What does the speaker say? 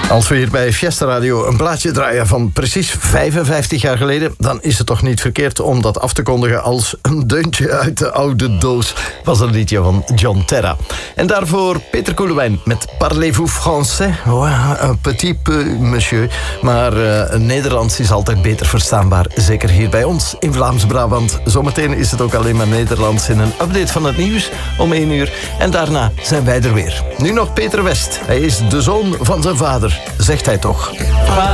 Als we hier bij Fiesta Radio een plaatje draaien van precies 55 jaar geleden, dan is het toch niet verkeerd om dat af te kondigen als een deuntje uit de oude doos. Was een liedje van John Terra. En daarvoor Peter Koelewijn met Parlez-vous français? Ouais, un petit peu, monsieur. Maar Nederlands is altijd beter verstaanbaar. Zeker hier bij ons in Vlaams-Brabant. Zometeen is het ook alleen maar Nederlands in een update van het nieuws om 1 uur. En daarna zijn wij er weer. Nu nog Peter West. Hij is de zoon van zijn vader, zegt hij toch.